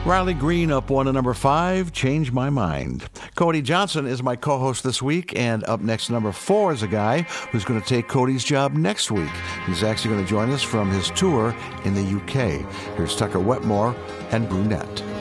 Riley Green up one to number 5, Change My Mind. Cody Johnson is my co-host this week, and up next, number 4 is a guy who's going to take Cody's job next week. He's actually going to join us from his tour in the UK. Here's Tucker Wetmore and Brunette.